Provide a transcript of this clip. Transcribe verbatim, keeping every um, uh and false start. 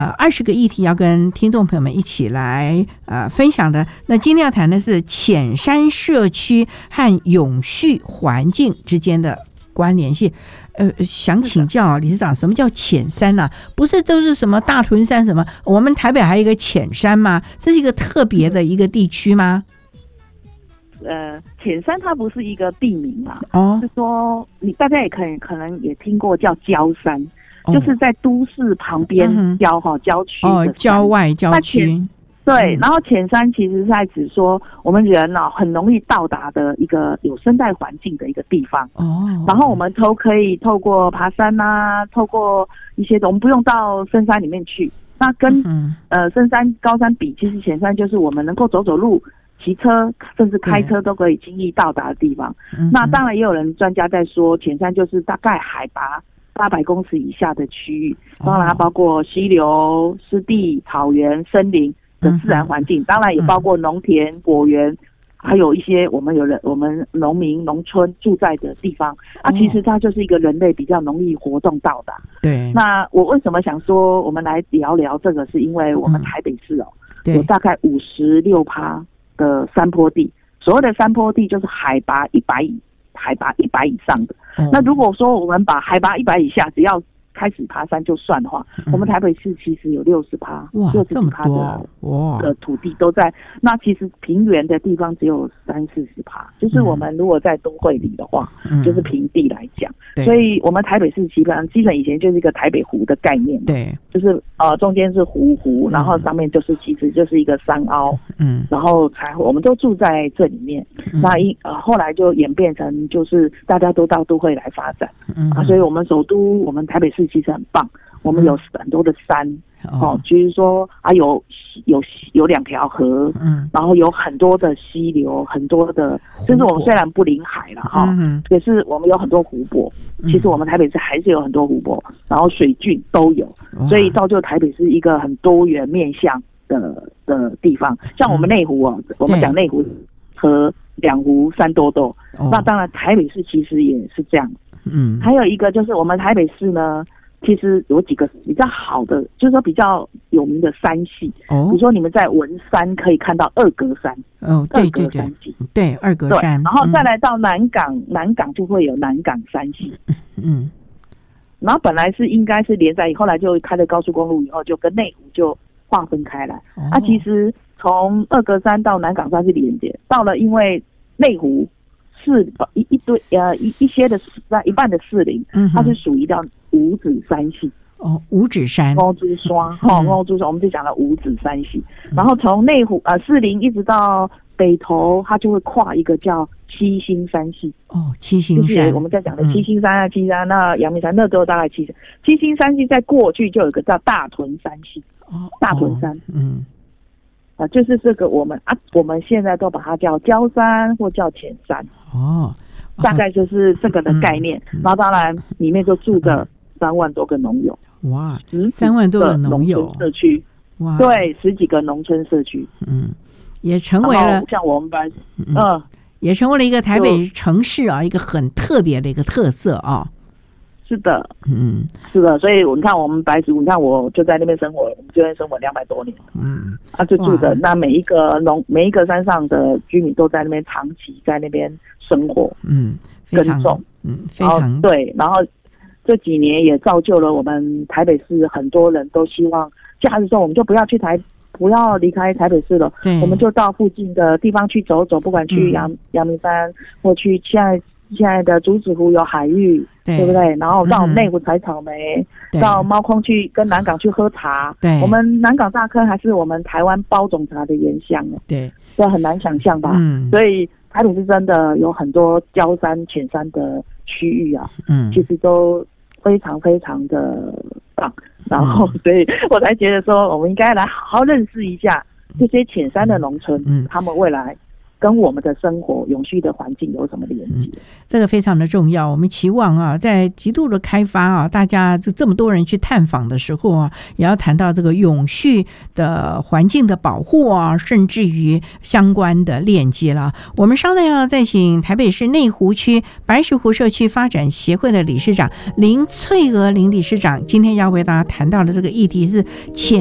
呃二十个议题要跟听众朋友们一起来呃分享的。那今天要谈的是浅山社区和永续环境之间的关联性。呃，想请教理事长，什么叫浅山啊？不是都是什么大屯山什么？我们台北还有一个浅山吗？这是一个特别的一个地区吗？ 呃，浅山它不是一个地名啊， 哦， 是说你大家也可能可能也听过叫郊山， 哦、 就是在都市旁边郊哈、嗯、郊区哦，郊外郊区。 对，然后浅山其实是在指说我们人哦很容易到达的一个有生态环境的一个地方哦，然后我们都可以透过爬山啊，透过一些我们不用到深山里面去，那跟、嗯、呃深山高山比，其实浅山就是我们能够走走路、骑车甚至开车都可以轻易到达的地方。那当然也有人专家在说，浅山就是大概海拔八百公尺以下的区域，当然它包括溪流、湿地、草原、森林的自然环境，当然也包括农田、果园，还有一些我们有人我们农民农村住在的地方。啊，其实它就是一个人类比较容易活动到的。 对。 那我为什么想说我们来聊聊这个，是因为我们台北市哦，嗯、有大概五十六趴的山坡地。所谓的山坡地就是海拔一百以海拔一百以上的。嗯、那如果说我们把海拔一百以下，只要开始爬山就算的话，嗯、我们台北市其实有六十趴，六十几趴的的土地都在。那其实平原的地方只有三四十趴，就是我们如果在都会里的话，嗯、就是平地来讲。所以我们台北市基本上基本以前就是一个台北湖的概念，对，就是呃中间是湖湖，然后上面就是其实就是一个山凹，嗯，然后才我们都住在这里面。嗯、那一呃后来就演变成就是大家都到都会来发展，嗯啊，所以我们首都我们台北市其实很棒，我们有很多的山。哦，就是说啊，有有有两条河，嗯，然后有很多的溪流，很多的，就是我们虽然不临海了哈，嗯，可是我们有很多湖泊。其实我们台北市还是有很多湖泊，然后水郡都有，所以造就台北是一个很多元面向的的地方。像我们内湖哦，我们讲内湖和两湖三多多，那当然台北市其实也是这样。嗯，还有一个就是我们台北市呢。其实有几个比较好的，就是说比较有名的山系，哦，比如说你们在文山可以看到二格山，哦，对对对， 对二格山， 然后再来到南港，嗯、南港就会有南港山系，嗯，然后本来是应该是连在，后来就开了高速公路以后，就跟内湖就划分开来。哦、啊，其实从二格山到南港山是连接，到了因为内湖是一一堆呃一一些的一半的士林，嗯，它是属于到五指山系。 哦，五指山、 乌珠山，哈，乌珠山，我们就讲了五指山系。嗯、然后从内湖呃士林一直到北投，它就会跨一个叫七星山系。 哦，七星山， 就是我们在讲的七星山啊，七星山，那阳明山那都大概七星。七星山系在过去就有一个叫大屯山系。哦，大屯山，嗯。啊，就是这个我们啊，我们现在都把它叫郊山或叫浅山。哦，大概就是这个的概念。嗯、然后当然里面就住着三万多个农友。 哇，三万多个农友社区。哇，对，十几个农村社区。嗯， 也成为了像我们班， 嗯、呃，也成为了一个台北城市啊，一个很特别的一个特色啊。 是的，嗯，是的，所以你看我们白族，你看我就在那边生活，我们这边生活两百多年，嗯，啊，就住的那每一个农每一个山上的居民都在那边长期在那边生活，嗯，耕种， 嗯，非常对，然后这几年也造就了我们台北市很多人都希望假日的时候我们就不要去台不要离开台北市了，我们就到附近的地方去走走，不管去阳阳明山或去现在。现在的竹子湖有海域， 对, 对不对？然后到我们内湖采草莓，嗯、到猫空去跟南港去喝茶。对，我们南港大坑还是我们台湾包种茶的原乡呢。对，这很难想象吧？嗯，所以台北是真的有很多郊山、浅山的区域啊。嗯，其实都非常非常的棒。然后，嗯、所以我才觉得说，我们应该来好好认识一下这些浅山的农村，嗯，他们未来跟我们的生活永续的环境有什么连接、嗯？ 这个非常的重要。我们期望啊，在极度的开发啊，大家这这么多人去探访的时候啊，也要谈到这个永续的环境的保护啊，甚至于相关的链接了。我们稍待要再请台北市内湖区白石湖社区发展协会的理事长林翠娥林理事长，今天要为大家谈到的这个议题是潜